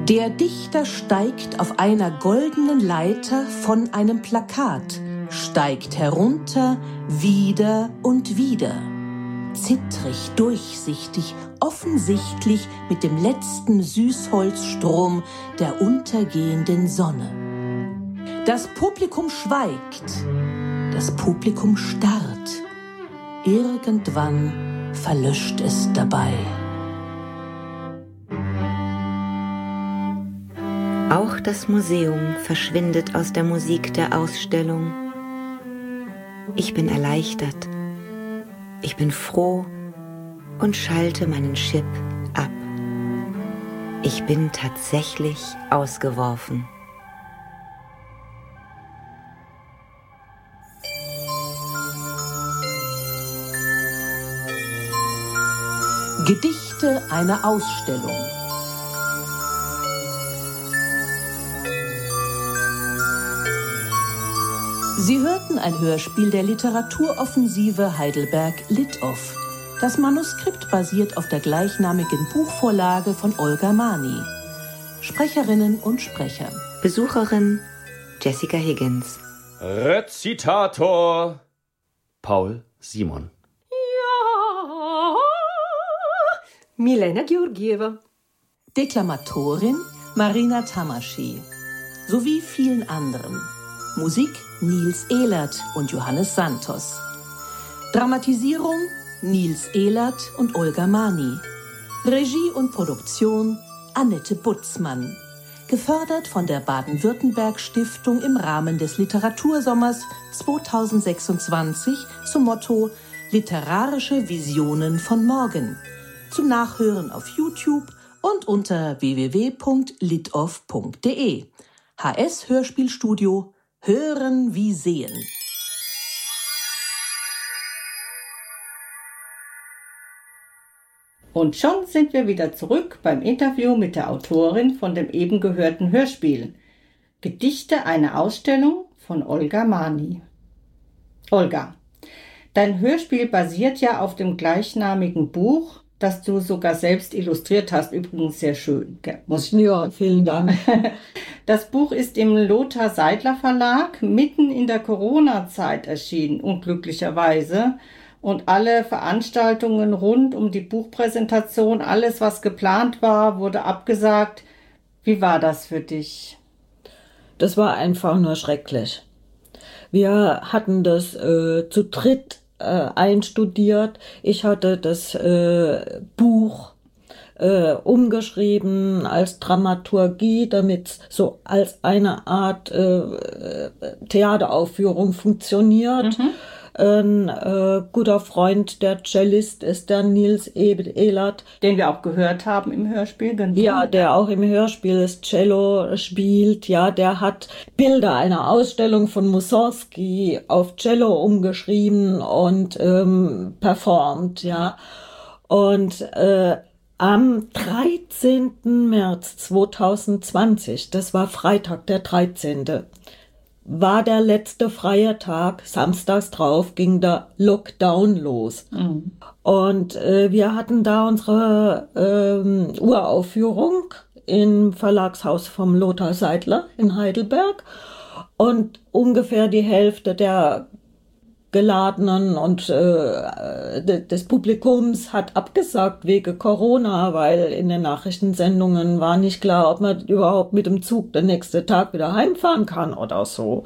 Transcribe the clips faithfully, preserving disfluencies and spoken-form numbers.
Der Dichter steigt auf einer goldenen Leiter von einem Plakat, steigt herunter, wieder und wieder. Zittrig, durchsichtig, offensichtlich mit dem letzten Süßholzstrom der untergehenden Sonne. Das Publikum schweigt, das Publikum starrt. Irgendwann verlöscht es dabei. Auch das Museum verschwindet aus der Musik der Ausstellung. Ich bin erleichtert. Ich bin froh und schalte meinen Chip ab. Ich bin tatsächlich ausgeworfen. Gedichte einer Ausstellung. Sie hörten ein Hörspiel der Literaturoffensive Heidelberg Lit-Off. Das Manuskript basiert auf der gleichnamigen Buchvorlage von Olga Mani. Sprecherinnen und Sprecher: Besucherin Jessica Higgins. Rezitator Paul Simon. Ja, Milena Georgieva. Deklamatorin Marina Tamaschi. Sowie vielen anderen. Musik Nils Ehlert und Johannes Santos. Dramatisierung Nils Ehlert und Olga Mani. Regie und Produktion Annette Butzmann. Gefördert von der Baden-Württemberg-Stiftung im Rahmen des Literatursommers zweitausendsechsundzwanzig zum Motto Literarische Visionen von morgen. Zum Nachhören auf YouTube und unter w w w punkt litoff punkt de. H S Hörspielstudio. Hören wie sehen. Und schon sind wir wieder zurück beim Interview mit der Autorin von dem eben gehörten Hörspiel. Gedichte einer Ausstellung von Olga Mani. Olga, dein Hörspiel basiert ja auf dem gleichnamigen Buch, das du sogar selbst illustriert hast. Übrigens sehr schön. Muss ich ja, vielen Dank. Das Buch ist im Lothar Seidler Verlag mitten in der Corona-Zeit erschienen, unglücklicherweise. Und alle Veranstaltungen rund um die Buchpräsentation, alles was geplant war, wurde abgesagt. Wie war das für dich? Das war einfach nur schrecklich. Wir hatten das äh, zu dritt äh, einstudiert. Ich hatte das äh, Buch äh, umgeschrieben als Dramaturgie, damit es so als eine Art äh, Theateraufführung funktioniert. Mhm. Ein äh, guter Freund, der Cellist ist der Nils Ehlert. Den wir auch gehört haben im Hörspiel. Genau. Ja, der auch im Hörspiel das Cello spielt. Ja, der hat Bilder einer Ausstellung von Mussorgsky auf Cello umgeschrieben und ähm, performt. Ja, und äh, am dreizehnten März zweitausendzwanzig, das war Freitag, der dreizehnte war der letzte freie Tag. Samstags drauf ging der Lockdown los. Mhm. Und äh, wir hatten da unsere ähm, Uraufführung im Verlagshaus vom Lothar Seidler in Heidelberg. Und ungefähr die Hälfte der Geladenen und äh, des Publikums hat abgesagt wegen Corona, weil in den Nachrichtensendungen war nicht klar, ob man überhaupt mit dem Zug den nächsten Tag wieder heimfahren kann oder so.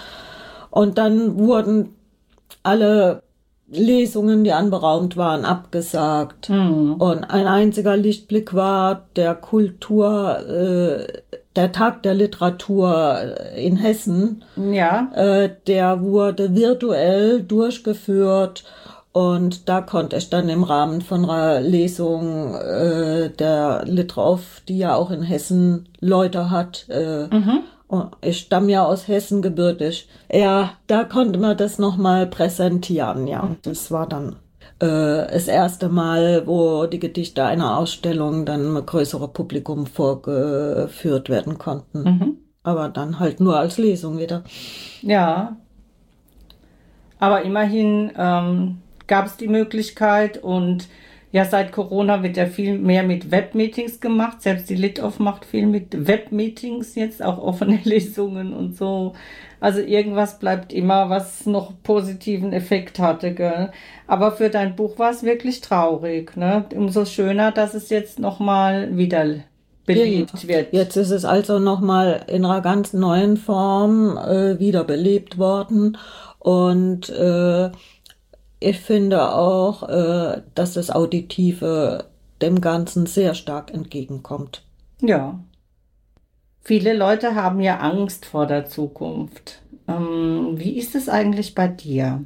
Und dann wurden alle Lesungen, die anberaumt waren, abgesagt. Mhm. Und ein einziger Lichtblick war der Kultur, äh, der Tag der Literatur in Hessen. Ja. Äh, der wurde virtuell durchgeführt und da konnte ich dann im Rahmen von einer Lesung äh, der Literauf, die ja auch in Hessen Leute hat, äh, mhm. ich stamme ja aus Hessen gebürtig. Ja, da konnte man das nochmal präsentieren, ja. Und das war dann äh, das erste Mal, wo die Gedichte einer Ausstellung dann einem größeren Publikum vorgeführt werden konnten. Mhm. Aber dann halt nur als Lesung wieder. Ja. Aber immerhin ähm, gab es die Möglichkeit und Ja, seit Corona wird ja viel mehr mit Webmeetings gemacht. Selbst die Litoff macht viel mit Webmeetings jetzt, auch offene Lesungen und so. Also irgendwas bleibt immer, was noch positiven Effekt hatte, gell? Aber für dein Buch war es wirklich traurig, ne? Umso schöner, dass es jetzt nochmal wieder belebt wird. Jetzt ist es also nochmal in einer ganz neuen Form äh, wiederbelebt worden. Und äh, ich finde auch, äh, dass das Auditive dem Ganzen sehr stark entgegenkommt. Ja. Viele Leute haben ja Angst vor der Zukunft. Ähm, wie ist es eigentlich bei dir?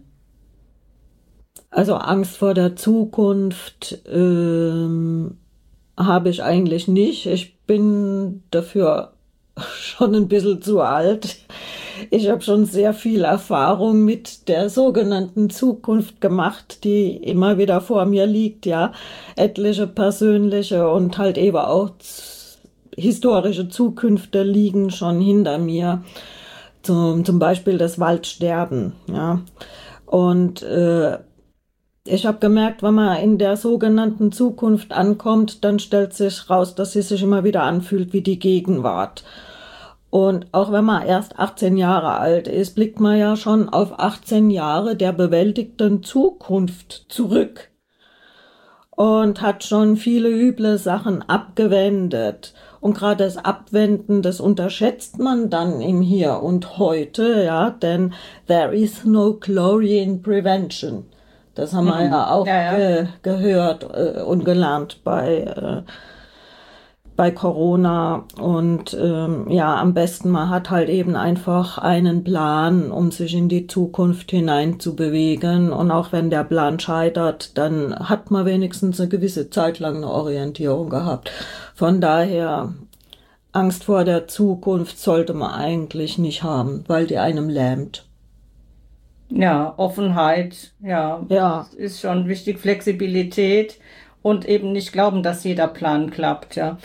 Also Angst vor der Zukunft ähm, habe ich eigentlich nicht. Ich bin dafür schon ein bisschen zu alt. Ich habe schon sehr viel Erfahrung mit der sogenannten Zukunft gemacht, die immer wieder vor mir liegt, ja. Etliche persönliche und halt eben auch historische Zukünfte liegen schon hinter mir. Zum, zum Beispiel das Waldsterben, ja. Und äh, ich habe gemerkt, wenn man in der sogenannten Zukunft ankommt, dann stellt sich raus, dass sie sich immer wieder anfühlt wie die Gegenwart. Und auch wenn man erst achtzehn Jahre alt ist, blickt man ja schon auf achtzehn Jahre der bewältigten Zukunft zurück und hat schon viele üble Sachen abgewendet. Und gerade das Abwenden, das unterschätzt man dann im Hier und Heute, ja, denn there is no glory in prevention. Das haben wir mhm. ja auch ja, ja. Ge- gehört äh, und gelernt bei äh, bei Corona. Und ähm, ja, am besten man hat halt eben einfach einen Plan, um sich in die Zukunft hinein zu bewegen. Und auch wenn der Plan scheitert, dann hat man wenigstens eine gewisse Zeit lang eine Orientierung gehabt. Von daher, Angst vor der Zukunft sollte man eigentlich nicht haben, weil die einem lähmt. Ja, Offenheit, ja, ja, ist schon wichtig, Flexibilität und eben nicht glauben, dass jeder Plan klappt, ja.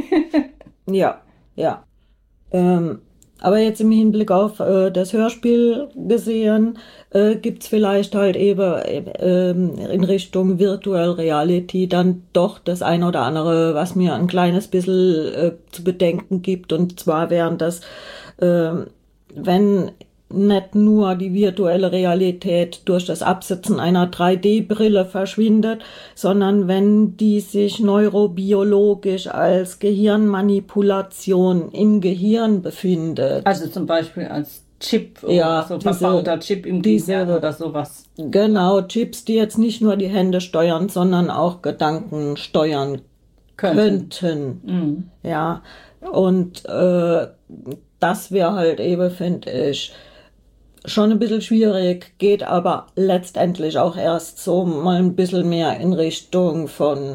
ja, ja. Ähm, aber jetzt im Hinblick auf äh, das Hörspiel gesehen, äh, gibt's vielleicht halt eben äh, in Richtung Virtual Reality dann doch das ein oder andere, was mir ein kleines bisschen äh, zu bedenken gibt. Und zwar wären das, äh, wenn nicht nur die virtuelle Realität durch das Absetzen einer drei D Brille verschwindet, sondern wenn die sich neurobiologisch als Gehirnmanipulation im Gehirn befindet. Also zum Beispiel als Chip oder ja, so verbauter Chip im Gehirn oder sowas. Genau, Chips, die jetzt nicht nur die Hände steuern, sondern auch Gedanken steuern könnten. könnten. Mhm. Ja, und äh, das wäre halt eben, finde ich, schon ein bisschen schwierig, geht aber letztendlich auch erst so mal ein bisschen mehr in Richtung von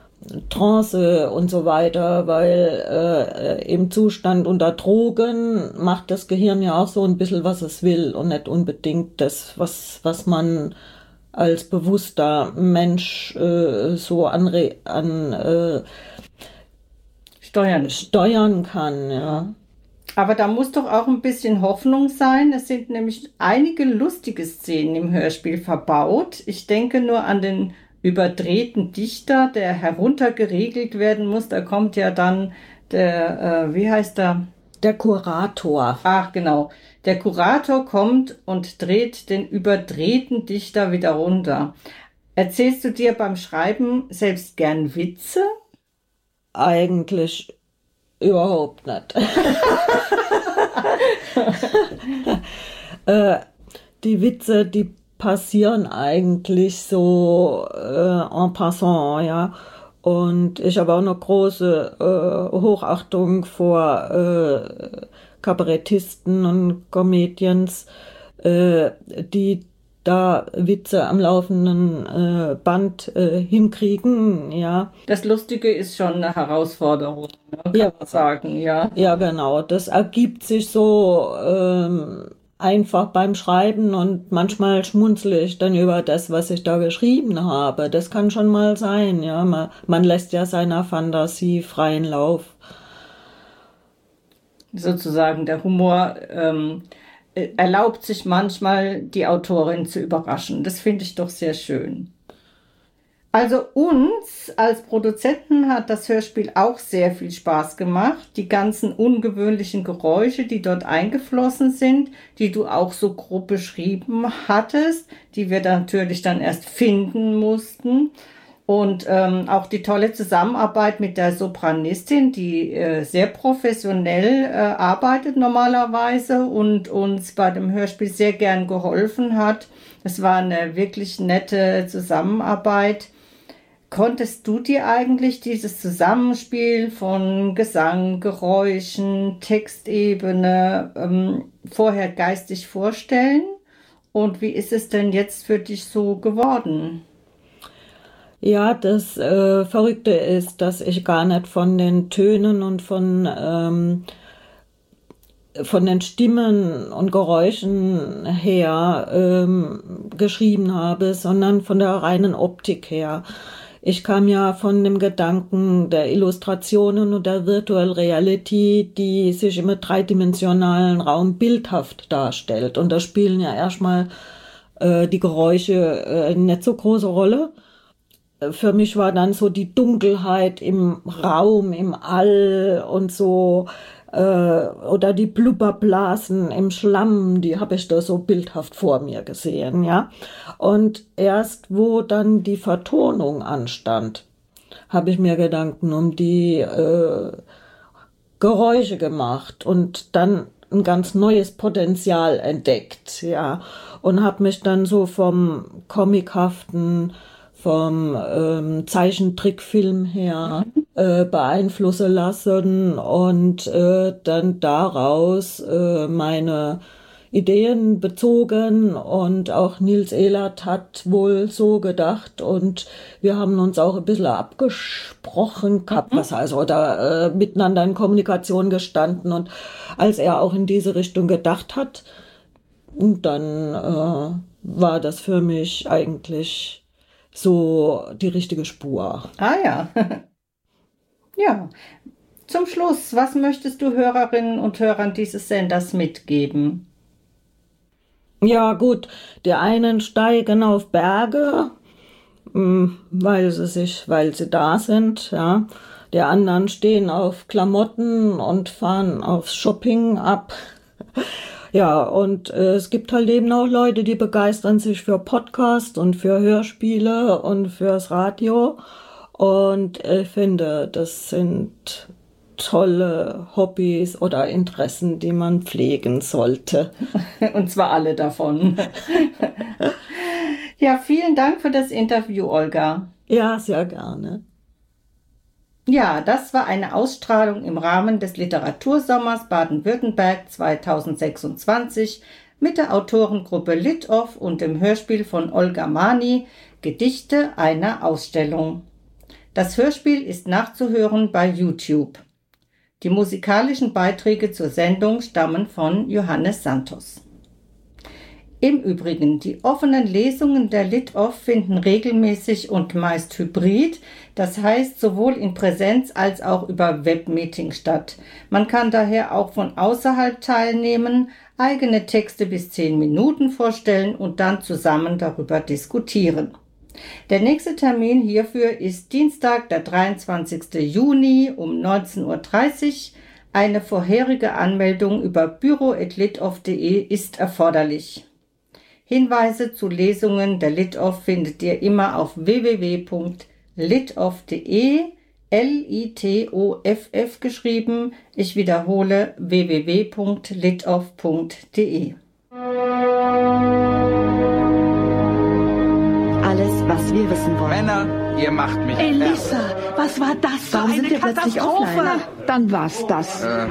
Trance und so weiter, weil äh, im Zustand unter Drogen macht das Gehirn ja auch so ein bisschen, was es will und nicht unbedingt das, was, was man als bewusster Mensch äh, so an, an äh, steuern. steuern kann, ja. Aber da muss doch auch ein bisschen Hoffnung sein. Es sind nämlich einige lustige Szenen im Hörspiel verbaut. Ich denke nur an den überdrehten Dichter, der heruntergeregelt werden muss. Da kommt ja dann der, äh, wie heißt der? Der Kurator. Ach, genau. Der Kurator kommt und dreht den überdrehten Dichter wieder runter. Erzählst du dir beim Schreiben selbst gern Witze? Eigentlich überhaupt nicht. äh, die Witze, die passieren eigentlich so äh, en passant, ja. Und ich habe auch eine große äh, Hochachtung vor äh, Kabarettisten und Comedians, äh, die da Witze am laufenden äh, Band äh, hinkriegen, ja. Das Lustige ist schon eine Herausforderung, ne, kann ja, man sagen, ja. Ja, genau. Das ergibt sich so ähm, einfach beim Schreiben und manchmal schmunzle ich dann über das, was ich da geschrieben habe. Das kann schon mal sein, ja. Man, man lässt ja seiner Fantasie freien Lauf. Sozusagen der Humor ähm, erlaubt sich manchmal, die Autorin zu überraschen. Das finde ich doch sehr schön. Also uns als Produzenten hat das Hörspiel auch sehr viel Spaß gemacht. Die ganzen ungewöhnlichen Geräusche, die dort eingeflossen sind, die du auch so grob beschrieben hattest, die wir dann natürlich dann erst finden mussten. Und ähm, auch die tolle Zusammenarbeit mit der Sopranistin, die äh, sehr professionell äh, arbeitet normalerweise und uns bei dem Hörspiel sehr gern geholfen hat. Es war eine wirklich nette Zusammenarbeit. Konntest du dir eigentlich dieses Zusammenspiel von Gesang, Geräuschen, Textebene ähm, vorher geistig vorstellen? Und wie ist es denn jetzt für dich so geworden? Ja, das äh, Verrückte ist, dass ich gar nicht von den Tönen und von, ähm, von den Stimmen und Geräuschen her ähm, geschrieben habe, sondern von der reinen Optik her. Ich kam ja von dem Gedanken der Illustrationen und der Virtual Reality, die sich im dreidimensionalen Raum bildhaft darstellt. Und da spielen ja erstmal äh, die Geräusche äh, nicht so große Rolle. Für mich war dann so die Dunkelheit im Raum, im All und so, äh, oder die Blubberblasen im Schlamm, die habe ich da so bildhaft vor mir gesehen, ja. Und erst wo dann die Vertonung anstand, habe ich mir Gedanken um die äh, Geräusche gemacht und dann ein ganz neues Potenzial entdeckt, ja. Und habe mich dann so vom Comichaften, vom ähm, Zeichentrickfilm her äh, beeinflussen lassen und äh, dann daraus äh, meine Ideen bezogen, und auch Niels Ehlert hat wohl so gedacht und wir haben uns auch ein bisschen abgesprochen gehabt, was also da äh, miteinander in Kommunikation gestanden, und als er auch in diese Richtung gedacht hat, dann äh, war das für mich eigentlich so die richtige Spur. Ah ja. Ja. Zum Schluss, was möchtest du Hörerinnen und Hörern dieses Senders mitgeben? Ja gut, die einen steigen auf Berge, weil sie sich, weil sie da sind, ja. Die anderen stehen auf Klamotten und fahren aufs Shopping ab. Ja, und äh, es gibt halt eben auch Leute, die begeistern sich für Podcast und für Hörspiele und fürs Radio. Und ich finde, das sind tolle Hobbys oder Interessen, die man pflegen sollte. Und zwar alle davon. Ja, vielen Dank für das Interview, Olga. Ja, sehr gerne. Ja, das war eine Ausstrahlung im Rahmen des Literatursommers Baden-Württemberg zweitausendsechsundzwanzig mit der Autorengruppe Lit-Off und dem Hörspiel von Olga Mani, Gedichte einer Ausstellung. Das Hörspiel ist nachzuhören bei YouTube. Die musikalischen Beiträge zur Sendung stammen von Johannes Santos. Im Übrigen, die offenen Lesungen der Lit-Off finden regelmäßig und meist hybrid, das heißt sowohl in Präsenz als auch über Webmeeting statt. Man kann daher auch von außerhalb teilnehmen, eigene Texte bis zehn Minuten vorstellen und dann zusammen darüber diskutieren. Der nächste Termin hierfür ist Dienstag, der dreiundzwanzigsten Juni um neunzehn Uhr dreißig. Eine vorherige Anmeldung über büro at litoff punkt de ist erforderlich. Hinweise zu Lesungen der Lit-Off findet ihr immer auf w w w punkt litoff punkt de, L I T O F F geschrieben. Ich wiederhole w w w punkt litoff punkt de. Alles, was wir wissen wollen. Männer, ihr macht mich Elissa, was war das für Warum eine sind wir plötzlich Katastrophe? offline? Dann war's das. Äh.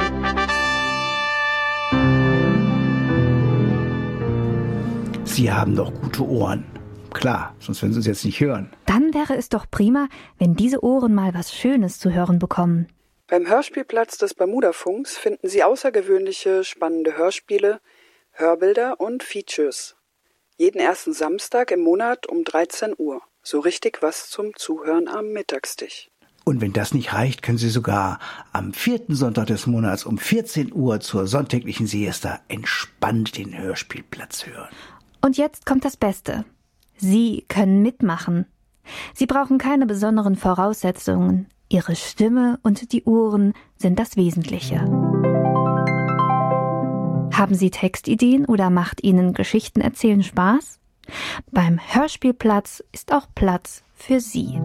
Sie haben doch gute Ohren. Klar, sonst würden Sie uns jetzt nicht hören. Dann wäre es doch prima, wenn diese Ohren mal was Schönes zu hören bekommen. Beim Hörspielplatz des Bermudafunks finden Sie außergewöhnliche, spannende Hörspiele, Hörbilder und Features. Jeden ersten Samstag im Monat um dreizehn Uhr. So richtig was zum Zuhören am Mittagstisch. Und wenn das nicht reicht, können Sie sogar am vierten Sonntag des Monats um vierzehn Uhr zur sonntäglichen Siesta entspannt den Hörspielplatz hören. Und jetzt kommt das Beste. Sie können mitmachen. Sie brauchen keine besonderen Voraussetzungen. Ihre Stimme und die Ohren sind das Wesentliche. Haben Sie Textideen oder macht Ihnen Geschichten erzählen Spaß? Beim Hörspielplatz ist auch Platz für Sie.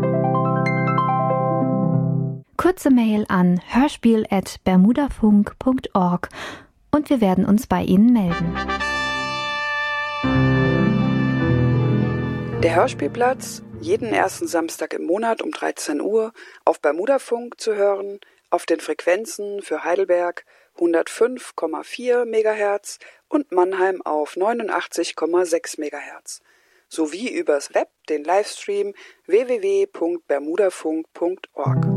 Kurze Mail an hörspiel at bermudafunk punkt org und wir werden uns bei Ihnen melden. Der Hörspielplatz, jeden ersten Samstag im Monat um dreizehn Uhr auf Bermudafunk zu hören, auf den Frequenzen für Heidelberg hundertfünf Komma vier Megahertz und Mannheim auf neunundachtzig Komma sechs Megahertz, sowie übers Web den Livestream w w w punkt bermudafunk punkt org.